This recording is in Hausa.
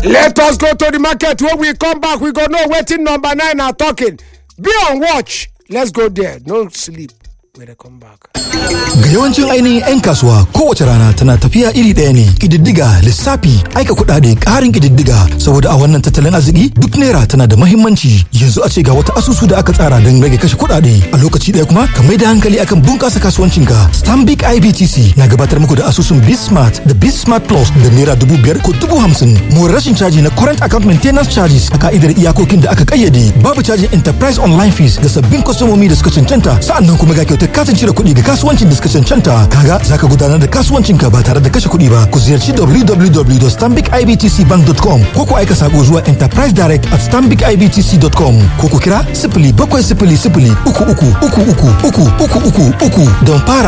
Let us go to the market. When we come back, we go know waiting number 9 are talking. Be on watch. Let's go there. No sleep. When they come back. Ga yawancin ainihin 'yan kasuwa kowace rana tana tafiya iri ɗaya ne. Ƙididdiga, lissafi, aika kuɗaɗe, ƙarin ƙididdiga. Saboda a wannan tattalin arziki duk naira tana da muhimmanci. Yanzu a ce ga wata asusu da aka tsara don rage kashe kuɗaɗe. A lokaci ɗaya kuma ka mai da hankali akan bunƙasa kasuwancinka. Stanbic IBTC na gabatar muku da asusun Bismart da Bismart Plus da naira 5,000 ko 50,000. More rashin caji na current account maintenance charges a ka'idar iyakokin da aka kayyade. Babu cajin enterprise online fees ga sabbin kwastomomi da suka cancanta. Sa'annan kuma ga kyautar katin cire kuɗi ga kasuwancin da suka cancanta. Kaga zaka gudanar da kasuwancinka ba tare da kashe kuɗi ba. Ku ziyarci www.stanbicibtcbank.com ko ku aika sako zuwa enterprise direct at stanbicibtc.com ko ku kira 0700 33 33 3 don fara